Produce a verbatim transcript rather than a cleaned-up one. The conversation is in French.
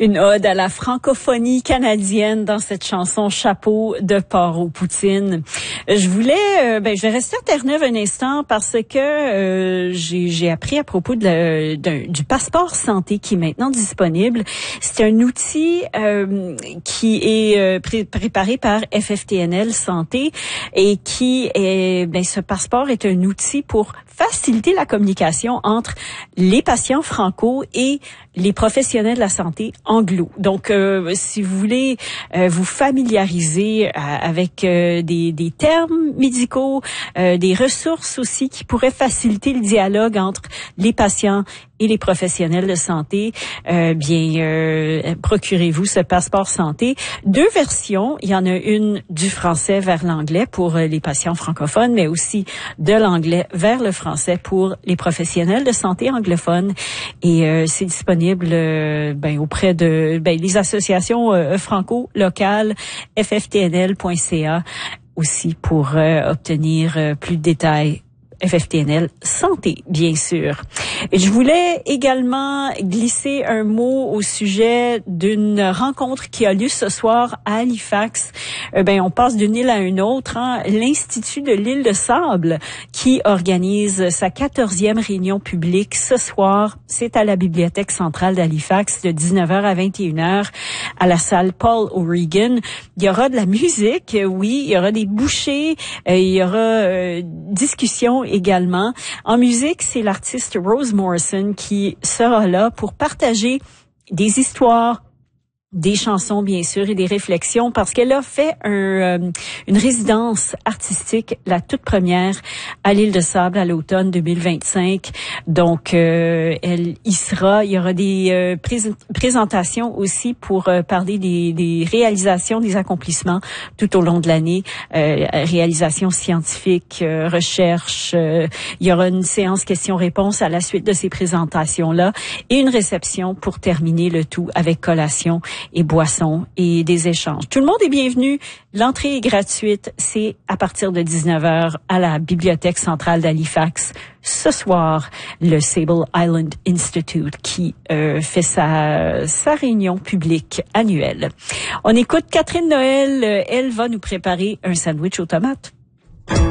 Une ode à la francophonie canadienne dans cette chanson Chapeau de porc aux poutines. Je voulais, euh, ben, je vais rester à Terre-Neuve un instant parce que euh, j'ai, j'ai appris à propos de la, d'un, du passeport santé qui est maintenant disponible. C'est un outil euh, qui est euh, pré- préparé par F F T N L Santé et qui est, ben, ce passeport est un outil pour faciliter la communication entre les patients franco et les professionnels de la santé anglo. Donc, euh, si vous voulez euh, vous familiariser euh, avec euh, des, des termes médicaux, euh, des ressources aussi qui pourraient faciliter le dialogue entre les patients et les professionnels de santé, euh, bien, euh, procurez-vous ce passeport santé. Deux versions, il y en a une du français vers l'anglais pour les patients francophones, mais aussi de l'anglais vers le français pour les professionnels de santé anglophones. Et euh, c'est disponible euh, ben, auprès de ben, les associations euh, franco-locales, F F T N L point C A aussi pour euh, obtenir euh, plus de détails. F F T N L Santé, bien sûr. Et je voulais également glisser un mot au sujet d'une rencontre qui a lieu ce soir à Halifax. Euh, ben, on passe d'une île à une autre. Hein. L'Institut de l'île de Sable qui organise sa quatorzième réunion publique ce soir. C'est à la Bibliothèque centrale d'Halifax de dix-neuf heures à vingt et une heures à la salle Paul O'Regan. Il y aura de la musique, oui, il y aura des bouchées, euh, il y aura euh, discussion également. En musique, c'est l'artiste Rose Morrison qui sera là pour partager des histoires, des chansons, bien sûr, et des réflexions, parce qu'elle a fait un, euh, une résidence artistique, la toute première, à l'île de Sable à l'automne deux mille vingt-cinq. Donc, euh, elle y sera. Il y aura des euh, prés- présentations aussi pour euh, parler des, des réalisations, des accomplissements tout au long de l'année. Euh, réalisations scientifiques, euh, recherches. Euh, il y aura une séance questions-réponses à la suite de ces présentations-là et une réception pour terminer le tout avec collation et boissons et des échanges. Tout le monde est bienvenu. L'entrée est gratuite. C'est à partir de dix-neuf heures à la Bibliothèque centrale d'Halifax. Ce soir, le Sable Island Institute qui euh, fait sa, sa réunion publique annuelle. On écoute Catherine Noël. Elle va nous préparer un sandwich aux tomates.